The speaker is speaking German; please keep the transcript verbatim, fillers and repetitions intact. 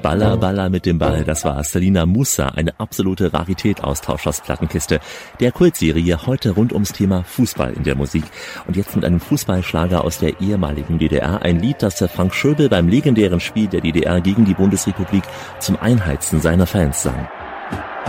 Baller, Baller mit dem Ball, das war Selina Musa, eine absolute Rarität aus Tauschers Plattenkiste. Der Kultserie heute rund ums Thema Fußball in der Musik. Und jetzt mit einem Fußballschlager aus der ehemaligen D D R, ein Lied, das Frank Schöbel beim legendären Spiel der D D R gegen die Bundesrepublik zum Einheizen seiner Fans sang.